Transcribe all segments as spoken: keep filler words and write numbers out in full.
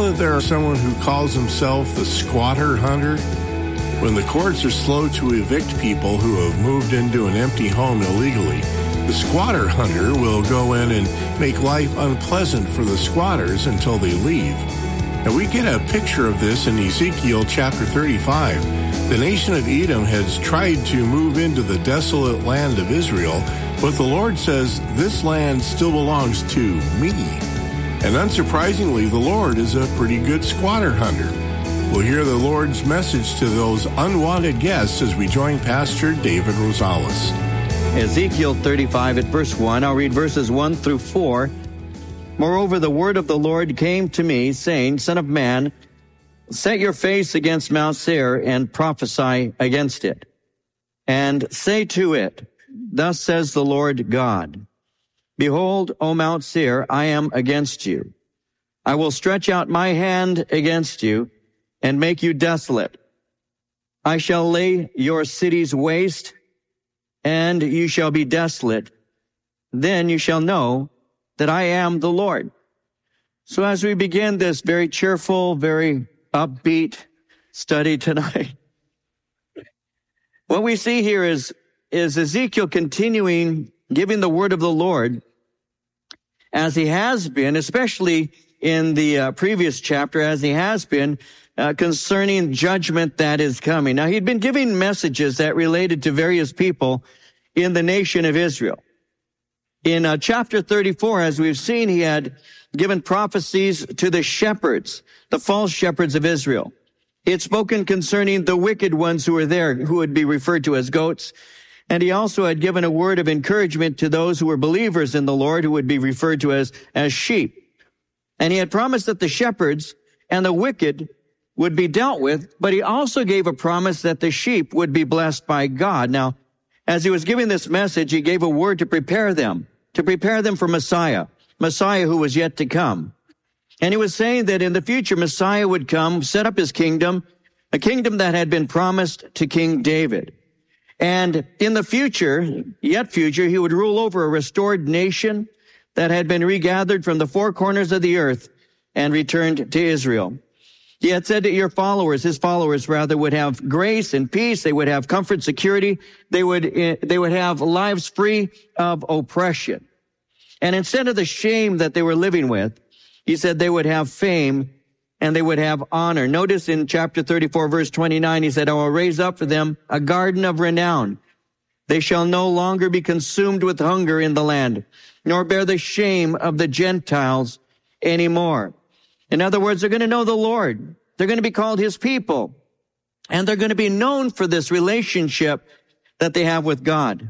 know that there is someone who calls himself the squatter hunter? When the courts are slow to evict people who have moved into an empty home illegally, the squatter hunter will go in and make life unpleasant for the squatters until they leave. And we get a picture of this in Ezekiel chapter thirty-five. The nation of Edom has tried to move into the desolate land of Israel, but the Lord says this land still belongs to me. And unsurprisingly, the Lord is a pretty good squatter hunter. We'll hear the Lord's message to those unwanted guests as we join Pastor David Rosales. Ezekiel thirty-five at verse one. I'll read verses one through four. Moreover, the word of the Lord came to me, saying, Son of man, set your face against Mount Seir and prophesy against it. And say to it, Thus says the Lord God, Behold, O Mount Seir, I am against you. I will stretch out my hand against you and make you desolate. I shall lay your cities waste, and you shall be desolate. Then you shall know that I am the Lord. So as we begin this very cheerful, very upbeat study tonight, what we see here is, is Ezekiel continuing giving the word of the Lord as he has been, especially in the uh, previous chapter, as he has been uh, concerning judgment that is coming. Now, he'd been giving messages that related to various people in the nation of Israel. In uh, chapter thirty-four, as we've seen, he had given prophecies to the shepherds, the false shepherds of Israel. He had spoken concerning the wicked ones who were there, who would be referred to as goats. And he also had given a word of encouragement to those who were believers in the Lord, who would be referred to as, as sheep. And he had promised that the shepherds and the wicked would be dealt with, but he also gave a promise that the sheep would be blessed by God. Now, as he was giving this message, he gave a word to prepare them, to prepare them for Messiah, Messiah who was yet to come. And he was saying that in the future, Messiah would come, set up his kingdom, a kingdom that had been promised to King David. And in the future, yet future, he would rule over a restored nation that had been regathered from the four corners of the earth and returned to Israel. He had said that your followers, his followers rather, would have grace and peace. They would have comfort, security. They would, they would have lives free of oppression. And instead of the shame that they were living with, he said they would have fame and they would have honor. Notice in chapter thirty-four, verse twenty-nine, he said, I will raise up for them a garden of renown. They shall no longer be consumed with hunger in the land, nor bear the shame of the Gentiles anymore. In other words, they're going to know the Lord. They're going to be called his people. And they're going to be known for this relationship that they have with God.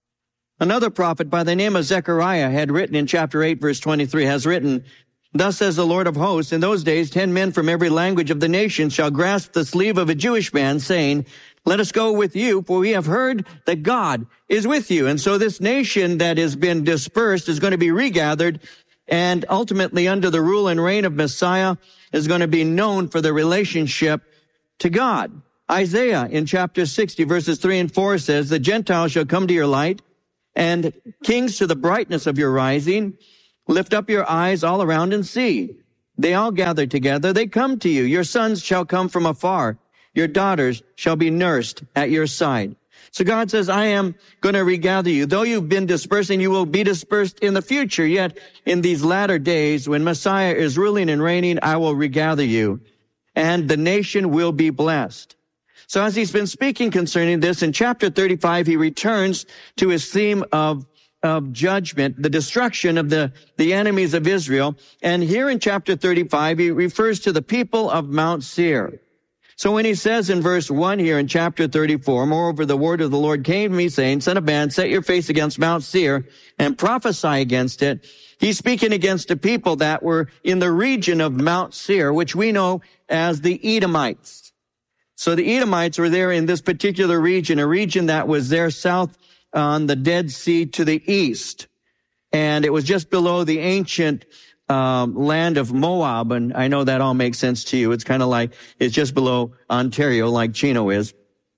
Another prophet by the name of Zechariah had written in chapter eight, verse twenty-three, has written, Thus says the Lord of hosts, in those days ten men from every language of the nation shall grasp the sleeve of a Jewish man, saying, Let us go with you, for we have heard that God is with you. And so this nation that has been dispersed is going to be regathered, and ultimately under the rule and reign of Messiah is going to be known for their relationship to God. Isaiah in chapter sixty, verses three and four says, The Gentiles shall come to your light, and kings to the brightness of your rising. Lift up your eyes all around and see. They all gather together. They come to you. Your sons shall come from afar. Your daughters shall be nursed at your side. So God says, I am going to regather you. Though you've been dispersed, and you will be dispersed in the future, yet in these latter days, when Messiah is ruling and reigning, I will regather you, and the nation will be blessed. So as he's been speaking concerning this, in chapter thirty-five, he returns to his theme of of judgment, the destruction of the, the enemies of Israel. And here in chapter thirty-five, he refers to the people of Mount Seir. So when he says in verse one here in chapter thirty-four, Moreover, the word of the Lord came to me, saying, Son of man, set your face against Mount Seir and prophesy against it. He's speaking against the people that were in the region of Mount Seir, which we know as the Edomites. So the Edomites were there in this particular region, a region that was there south on the Dead Sea to the east. And it was just below the ancient um, land of Moab. And I know that all makes sense to you. It's kind of like, it's just below Ontario, like Chino is,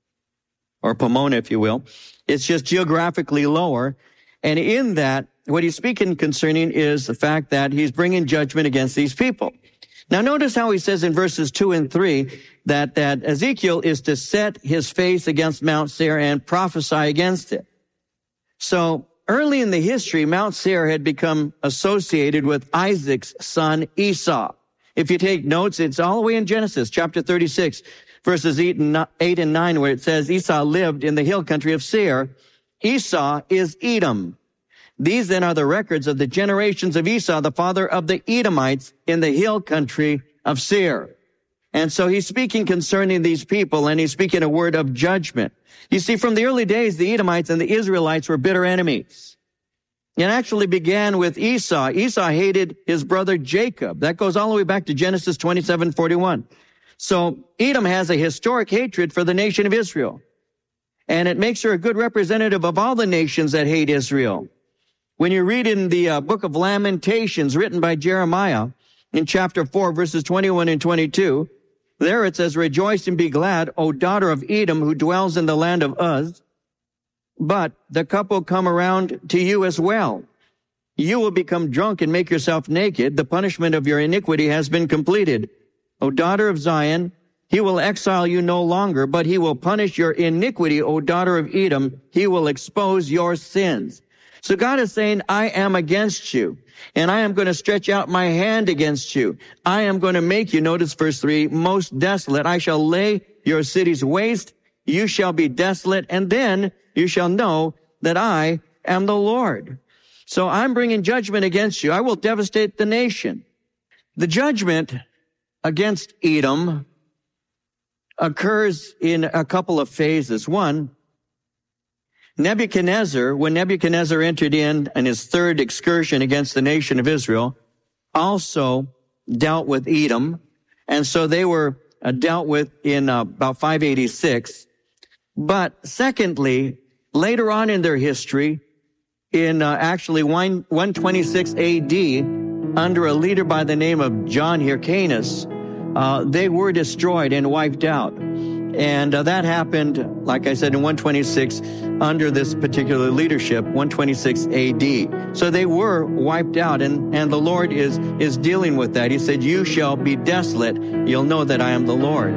or Pomona, if you will. It's just geographically lower. And in that, what he's speaking concerning is the fact that he's bringing judgment against these people. Now notice how he says in verses two and three that, that Ezekiel is to set his face against Mount Seir and prophesy against it. So early in the history, Mount Seir had become associated with Isaac's son Esau. If you take notes, it's all the way in Genesis chapter thirty-six, verses eight and nine, where it says Esau lived in the hill country of Seir. Esau is Edom. These then are the records of the generations of Esau, the father of the Edomites in the hill country of Seir. And so he's speaking concerning these people, and he's speaking a word of judgment. You see, from the early days, the Edomites and the Israelites were bitter enemies. It actually began with Esau. Esau hated his brother Jacob. That goes all the way back to Genesis twenty-seven forty-one. So Edom has a historic hatred for the nation of Israel. And it makes her a good representative of all the nations that hate Israel. When you read in the uh, book of Lamentations written by Jeremiah in chapter four, verses twenty-one and twenty-two, there it says, "Rejoice and be glad, O daughter of Edom, who dwells in the land of Uz. But the cup will come around to you as well. You will become drunk and make yourself naked. The punishment of your iniquity has been completed. O daughter of Zion, he will exile you no longer, but he will punish your iniquity, O daughter of Edom. He will expose your sins." So God is saying, I am against you, and I am going to stretch out my hand against you. I am going to make you, notice verse three, most desolate. I shall lay your cities waste. You shall be desolate, and then you shall know that I am the Lord. So I'm bringing judgment against you. I will devastate the nation. The judgment against Edom occurs in a couple of phases. One, Nebuchadnezzar, when Nebuchadnezzar entered in in his third excursion against the nation of Israel, also dealt with Edom. And so they were uh, dealt with in uh, about five eighty-six. But secondly, later on in their history, in uh, actually one twenty-six A D, under a leader by the name of John Hyrcanus, uh, they were destroyed and wiped out. And uh, that happened, like I said, in one twenty-six under this particular leadership, one twenty-six A D. So they were wiped out, and, and the Lord is, is dealing with that. He said, you shall be desolate. You'll know that I am the Lord.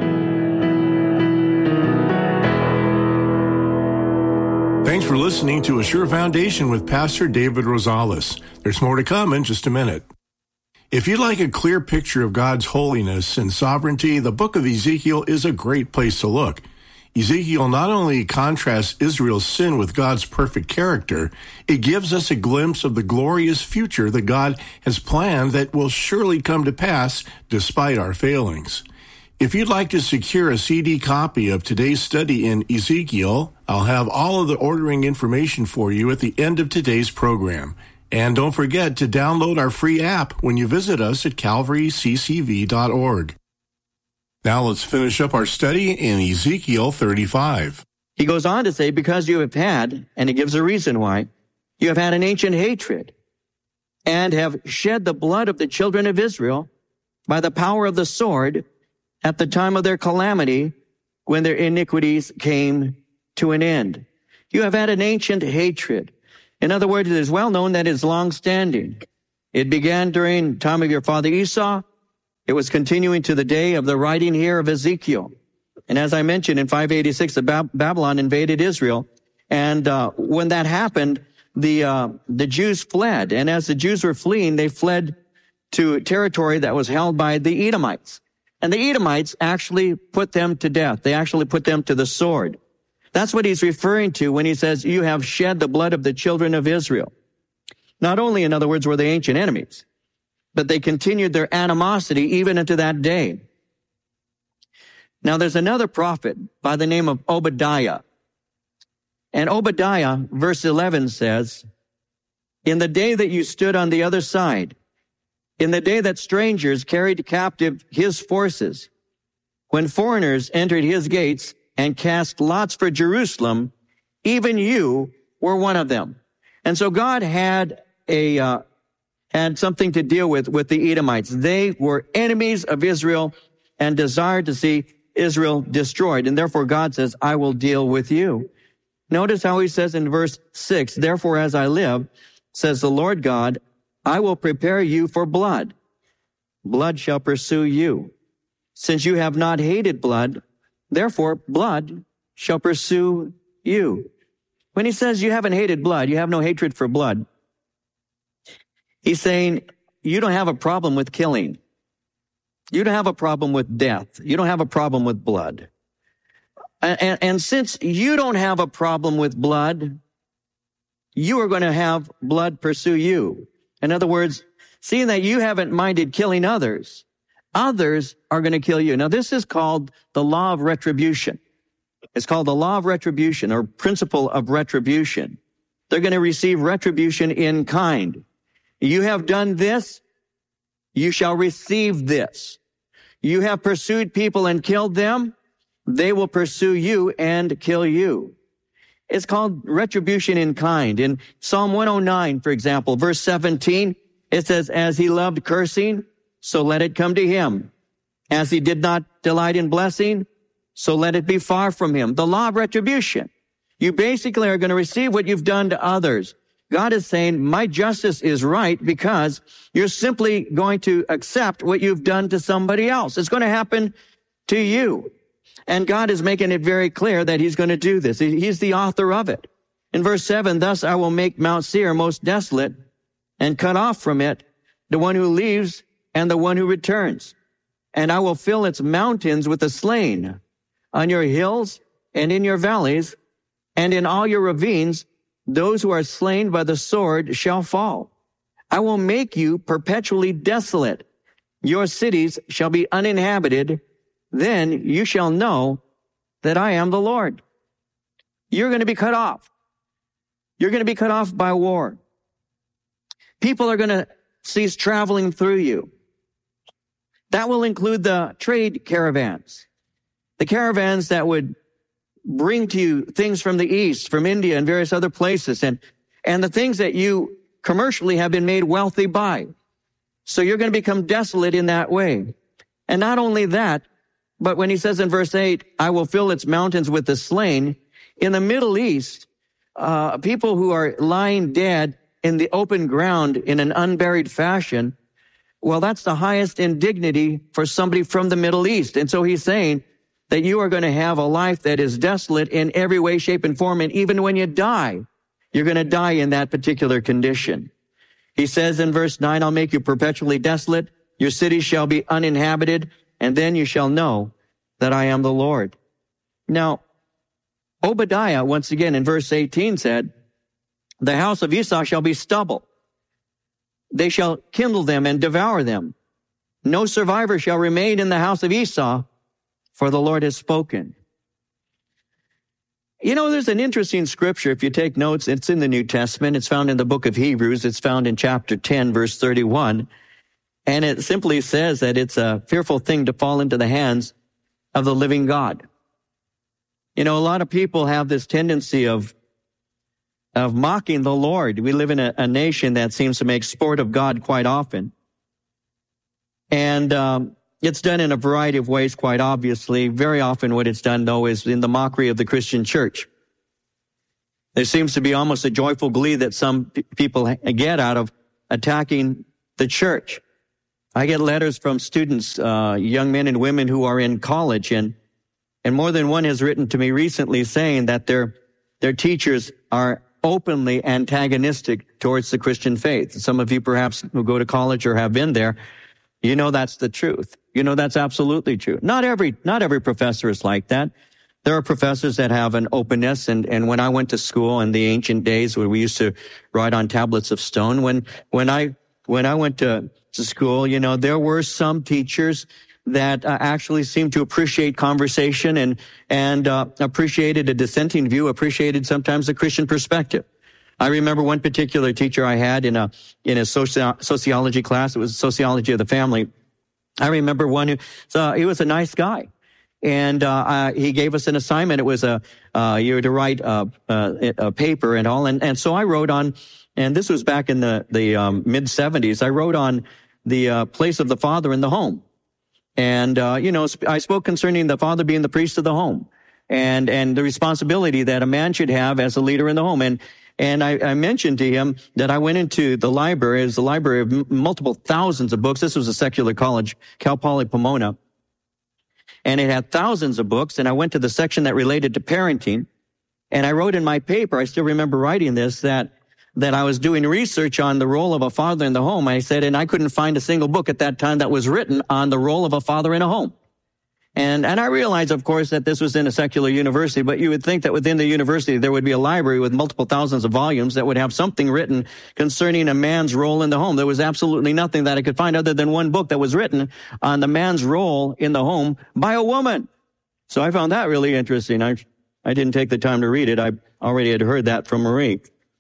Thanks for listening to A Sure Foundation with Pastor David Rosales. There's more to come in just a minute. If you'd like a clear picture of God's holiness and sovereignty, the book of Ezekiel is a great place to look. Ezekiel not only contrasts Israel's sin with God's perfect character, it gives us a glimpse of the glorious future that God has planned that will surely come to pass despite our failings. If you'd like to secure a C D copy of today's study in Ezekiel, I'll have all of the ordering information for you at the end of today's program. And don't forget to download our free app when you visit us at calvary c c v dot org. Now let's finish up our study in Ezekiel thirty-five. He goes on to say, because you have had, and he gives a reason why, you have had an ancient hatred and have shed the blood of the children of Israel by the power of the sword at the time of their calamity when their iniquities came to an end. You have had an ancient hatred. In other words, it is well known that it is long-standing. It began during the time of your father Esau. It was continuing to the day of the writing here of Ezekiel. And as I mentioned, in five eighty-six, the Bab- Babylon invaded Israel. And uh, when that happened, the uh, the Jews fled. And as the Jews were fleeing, they fled to territory that was held by the Edomites. And the Edomites actually put them to death. They actually put them to the sword. That's what he's referring to when he says, you have shed the blood of the children of Israel. Not only, in other words, were they ancient enemies, but they continued their animosity even into that day. Now, there's another prophet by the name of Obadiah. And Obadiah, verse eleven says, in the day that you stood on the other side, in the day that strangers carried captive his forces, when foreigners entered his gates and cast lots for Jerusalem, even you were one of them. And so God had a uh, had something to deal with with the Edomites. They were enemies of Israel and desired to see Israel destroyed. And therefore God says, I will deal with you. Notice how he says in verse six, therefore as I live, says the Lord God, I will prepare you for blood. blood shall pursue you. Since you have not hated blood, therefore blood shall pursue you. When he says you haven't hated blood, you have no hatred for blood, he's saying you don't have a problem with killing. You don't have a problem with death. You don't have a problem with blood. And, and, and since you don't have a problem with blood, you are going to have blood pursue you. In other words, seeing that you haven't minded killing others, others are going to kill you. Now, this is called the law of retribution. It's called the law of retribution, or principle of retribution. They're going to receive retribution in kind. You have done this, you shall receive this. You have pursued people and killed them, they will pursue you and kill you. It's called retribution in kind. In Psalm one oh nine, for example, verse seventeen, it says, as he loved cursing, so let it come to him. As he did not delight in blessing, so let it be far from him. The law of retribution. You basically are going to receive what you've done to others. God is saying, my justice is right because you're simply going to accept what you've done to somebody else. It's going to happen to you. And God is making it very clear that he's going to do this. He's the author of it. In verse seven, thus I will make Mount Seir most desolate and cut off from it the one who leaves and the one who returns. And I will fill its mountains with the slain. On your hills and in your valleys and in all your ravines, those who are slain by the sword shall fall. I will make you perpetually desolate. Your cities shall be uninhabited. Then you shall know that I am the Lord. You're going to be cut off. You're going to be cut off by war. People are going to cease traveling through you. That will include the trade caravans, the caravans that would bring to you things from the East, from India and various other places, and, and the things that you commercially have been made wealthy by. So you're going to become desolate in that way. And not only that, but when he says in verse eight, I will fill its mountains with the slain, in the Middle East, uh, people who are lying dead in the open ground in an unburied fashion, well, that's the highest indignity for somebody from the Middle East. And so he's saying that you are going to have a life that is desolate in every way, shape, and form. And even when you die, you're going to die in that particular condition. He says in verse nine, I'll make you perpetually desolate. Your cities shall be uninhabited. And then you shall know that I am the Lord. Now, Obadiah, once again in verse eighteen said, the house of Esau shall be stubble. They shall kindle them and devour them. No survivor shall remain in the house of Esau, for the Lord has spoken. You know, there's an interesting scripture. If you take notes, it's in the New Testament. It's found in the book of Hebrews. It's found in chapter ten, verse thirty-one. And it simply says that it's a fearful thing to fall into the hands of the living God. You know, a lot of people have this tendency of, of mocking the Lord. We live in a, a nation that seems to make sport of God quite often. And, um, it's done in a variety of ways, quite obviously. Very often what it's done, though, is in the mockery of the Christian church. There seems to be almost a joyful glee that some p- people get out of attacking the church. I get letters from students, uh, young men and women who are in college, and and more than one has written to me recently saying that their their teachers are openly antagonistic towards the Christian faith. Some of you perhaps who go to college or have been there, you know that's the truth. You know that's absolutely true. Not every not every professor is like that. There are professors that have an openness, and and when I went to school in the ancient days where we used to write on tablets of stone, when when I when I went to to school, you know, there were some teachers that uh, actually seemed to appreciate conversation and and uh, appreciated a dissenting view, appreciated sometimes a Christian perspective. I remember one particular teacher I had in a in a soci- sociology class. It was sociology of the family. I remember one who so he was a nice guy, and uh, uh, he gave us an assignment. It was a uh, you were to write a, a, a paper and all, and and so I wrote on, and this was back in the the um, mid seventies. I wrote on the uh, place of the father in the home. And, uh, you know, I spoke concerning the father being the priest of the home and, and the responsibility that a man should have as a leader in the home. And, And I, I mentioned to him that I went into the library. It was a library of m- multiple thousands of books. This was a secular college, Cal Poly Pomona. And it had thousands of books. And I went to the section that related to parenting. And I wrote in my paper, I still remember writing this, that that I was doing research on the role of a father in the home. I said, and I couldn't find a single book at that time that was written on the role of a father in a home. And, and I realized, of course, that this was in a secular university, but you would think that within the university there would be a library with multiple thousands of volumes that would have something written concerning a man's role in the home. There was absolutely nothing that I could find other than one book that was written on the man's role in the home by a woman. So I found that really interesting. I, I didn't take the time to read it. I already had heard that from Marie.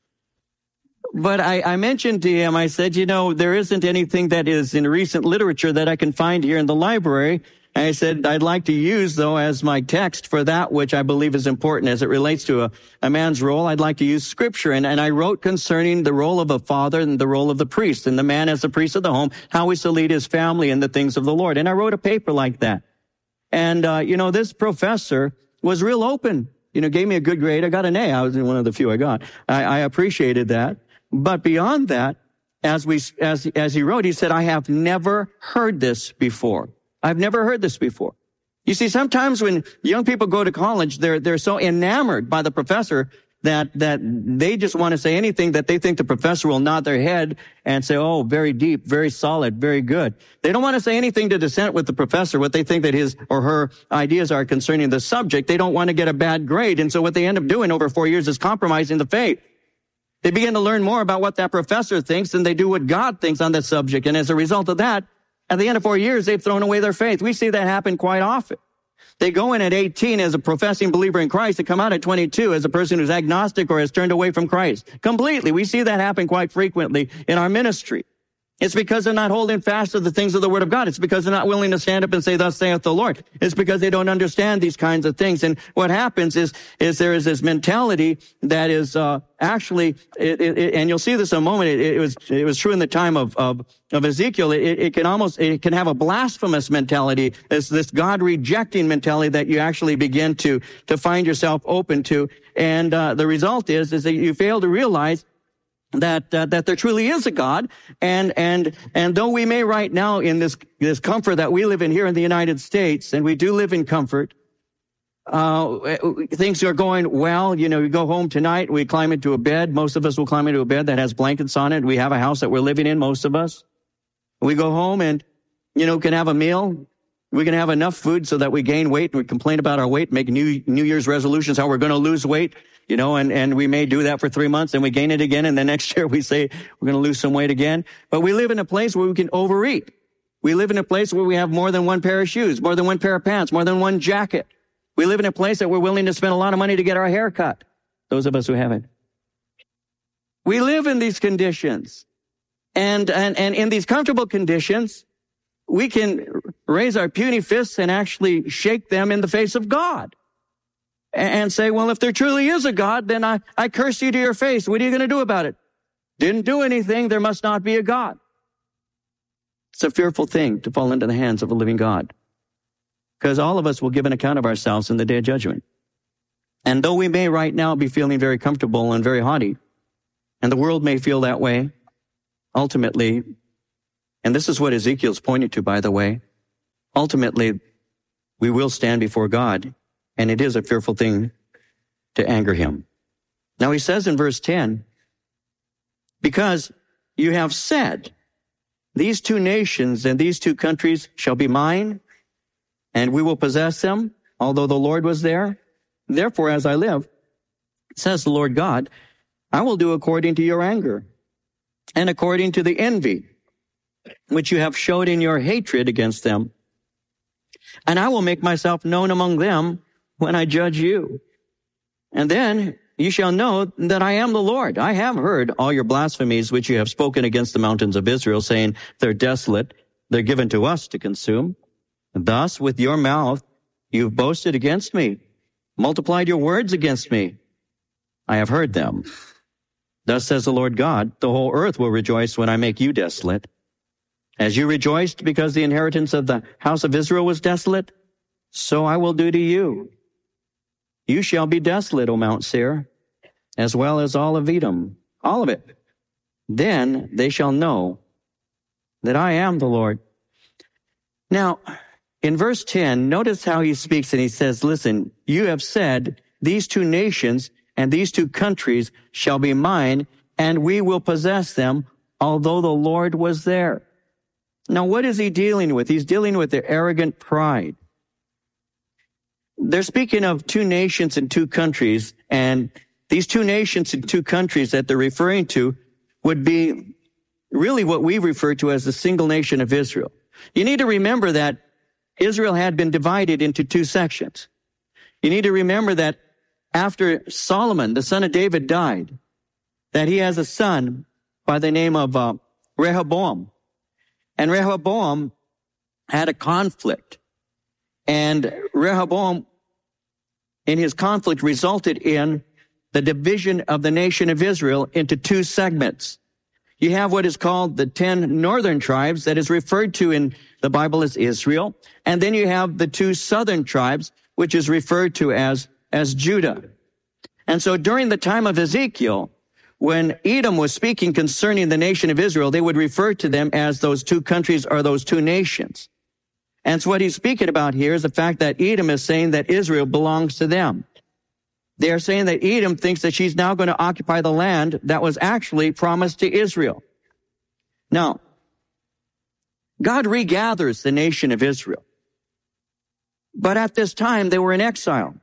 But I, I mentioned to him, I said, you know, there isn't anything that is in recent literature that I can find here in the library. And I said, I'd like to use, though, as my text for that which I believe is important as it relates to a, a man's role, I'd like to use Scripture. And, and I wrote concerning the role of a father and the role of the priest, and the man as the priest of the home, how he's to lead his family in the things of the Lord. And I wrote a paper like that. And, uh, you know, this professor was real open, you know, gave me a good grade. I got an A. I was one of the few I got. I, I appreciated that. But beyond that, as we, as, as he wrote, he said, I have never heard this before. I've never heard this before. You see, sometimes when young people go to college, they're, they're so enamored by the professor that, that they just want to say anything that they think the professor will nod their head and say, oh, very deep, very solid, very good. They don't want to say anything to dissent with the professor, what they think that his or her ideas are concerning the subject. They don't want to get a bad grade. And so what they end up doing over four years is compromising the faith. They begin to learn more about what that professor thinks than they do what God thinks on that subject. And as a result of that, at the end of four years, they've thrown away their faith. We see that happen quite often. They go in at eighteen as a professing believer in Christ. They come out at twenty-two as a person who's agnostic or has turned away from Christ completely. We see that happen quite frequently in our ministry. It's because they're not holding fast to the things of the Word of God. It's because they're not willing to stand up and say, thus saith the Lord. It's because they don't understand these kinds of things. And what happens is, is there is this mentality that is, uh, actually, it, it, and you'll see this in a moment. It, it was, it was true in the time of, of, of Ezekiel. It, it can almost, it can have a blasphemous mentality. It's this God rejecting mentality that you actually begin to, to find yourself open to. And, uh, the result is, is that you fail to realize that uh, that there truly is a God, and and and though we may right now in this this comfort that we live in here in the United States, and we do live in comfort, uh things are going well. You know, we go home tonight, we climb into a bed. Most of us will climb into a bed that has blankets on it. We have a house that we're living in, most of us. We go home and, you know, can have a meal. We can have enough food so that we gain weight, and we complain about our weight, make new New Year's resolutions, how we're going to lose weight. You know, and, and we may do that for three months and we gain it again. And then next year we say we're going to lose some weight again. But we live in a place where we can overeat. We live in a place where we have more than one pair of shoes, more than one pair of pants, more than one jacket. We live in a place that we're willing to spend a lot of money to get our hair cut. Those of us who haven't. We live in these conditions. And, and, and in these comfortable conditions, we can raise our puny fists and actually shake them in the face of God. And say, well, if there truly is a God, then I, I curse you to your face. What are you going to do about it? Didn't do anything. There must not be a God. It's a fearful thing to fall into the hands of a living God, because all of us will give an account of ourselves in the day of judgment. And though we may right now be feeling very comfortable and very haughty, and the world may feel that way, ultimately, and this is what Ezekiel's pointing to, by the way, ultimately, we will stand before God. And it is a fearful thing to anger him. Now he says in verse ten, because you have said, these two nations and these two countries shall be mine, and we will possess them, although the Lord was there. Therefore, as I live, says the Lord God, I will do according to your anger, and according to the envy, which you have showed in your hatred against them. And I will make myself known among them when I judge you. And then you shall know that I am the Lord. I have heard all your blasphemies which you have spoken against the mountains of Israel, saying, they're desolate, they're given to us to consume. And thus with your mouth you've boasted against me, multiplied your words against me. I have heard them. Thus says the Lord God, the whole earth will rejoice when I make you desolate. As you rejoiced because the inheritance of the house of Israel was desolate, so I will do to you. You shall be desolate, O Mount Seir. as well as all of Edom, all of it. Then they shall know that I am the Lord. Now, in verse ten, notice how he speaks, and he says, listen, you have said these two nations and these two countries shall be mine, and we will possess them, although the Lord was there. Now, what is he dealing with? He's dealing with their arrogant pride. They're speaking of two nations and two countries, and these two nations and two countries that they're referring to would be really what we refer to as the single nation of Israel. You need to remember that Israel had been divided into two sections. You need to remember that after Solomon, the son of David, died, that he has a son by the name of uh, Rehoboam. And Rehoboam had a conflict. And Rehoboam, in his conflict, resulted in the division of the nation of Israel into two segments. You have what is called the ten northern tribes that is referred to in the Bible as Israel. And then you have the two southern tribes, which is referred to as, as Judah. And so during the time of Ezekiel, when Edom was speaking concerning the nation of Israel, they would refer to them as those two countries or those two nations. And so what he's speaking about here is the fact that Edom is saying that Israel belongs to them. They are saying that Edom thinks that she's now going to occupy the land that was actually promised to Israel. Now, God regathers the nation of Israel. But at this time, they were in exile.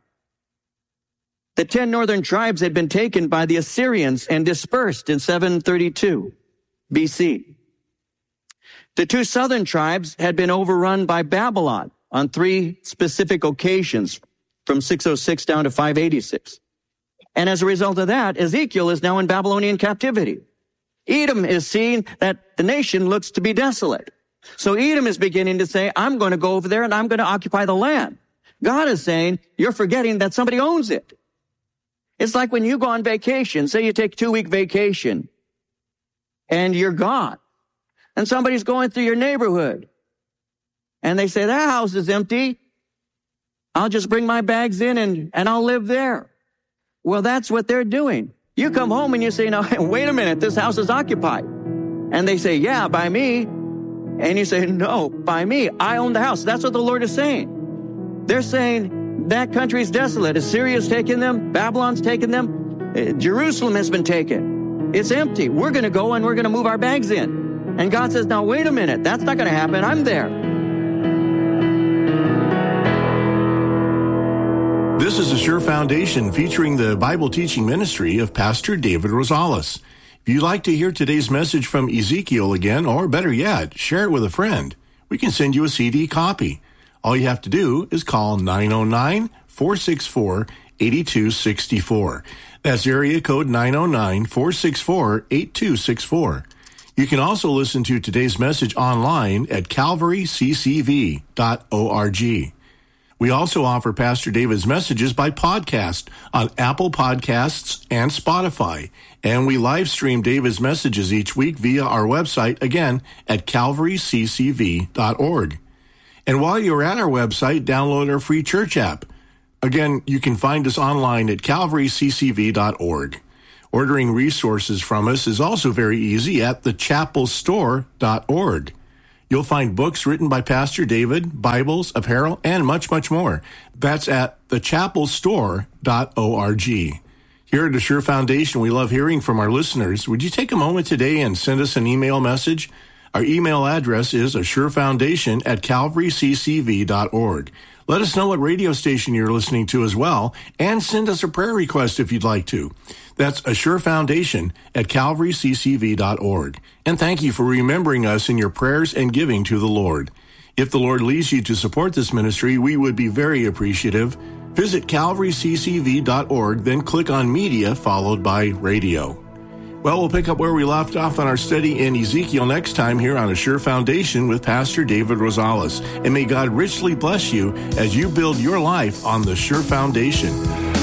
The ten northern tribes had been taken by the Assyrians and dispersed in seven thirty-two B C. The two southern tribes had been overrun by Babylon on three specific occasions, from six oh six down to five eighty-six. And as a result of that, Ezekiel is now in Babylonian captivity. Edom is seeing that the nation looks to be desolate. So Edom is beginning to say, I'm going to go over there and I'm going to occupy the land. God is saying, you're forgetting that somebody owns it. It's like when you go on vacation, say you take a two-week vacation, and you're gone. And somebody's going through your neighborhood. And they say, that house is empty. I'll just bring my bags in and, and I'll live there. Well, that's what they're doing. You come home and you say, no, wait a minute, this house is occupied. And they say, yeah, by me. And you say, no, by me. I own the house. That's what the Lord is saying. They're saying that country's desolate. Assyria's taken them. Babylon's taken them. Jerusalem has been taken. It's empty. We're going to go and we're going to move our bags in. And God says, now, wait a minute. That's not going to happen. I'm there. This is a Sure Foundation featuring the Bible teaching ministry of Pastor David Rosales. If you'd like to hear today's message from Ezekiel again, or better yet, share it with a friend, we can send you a C D copy. All you have to do is call nine oh nine, four six four, eight two six four. That's area code nine oh nine, four six four, eight two six four. You can also listen to today's message online at calvary c c v dot org. We also offer Pastor David's messages by podcast on Apple Podcasts and Spotify. And we live stream David's messages each week via our website, again, at calvary c c v dot org. And while you're at our website, download our free church app. Again, you can find us online at calvary c c v dot org. Ordering resources from us is also very easy at the chapel store dot org. You'll find books written by Pastor David, Bibles, apparel, and much, much more. That's at the chapel store dot org. Here at Assure Foundation, we love hearing from our listeners. Would you take a moment today and send us an email message? Our email address is assurefoundation at calvary c c v dot org. Let us know what radio station you're listening to as well, and send us a prayer request if you'd like to. That's Assure Foundation at calvary c c v dot org. And thank you for remembering us in your prayers and giving to the Lord. If the Lord leads you to support this ministry, we would be very appreciative. Visit calvary c c v dot org, then click on Media, followed by Radio. Well, we'll pick up where we left off on our study in Ezekiel next time here on Assure Foundation with Pastor David Rosales. And may God richly bless you as you build your life on the Sure Foundation.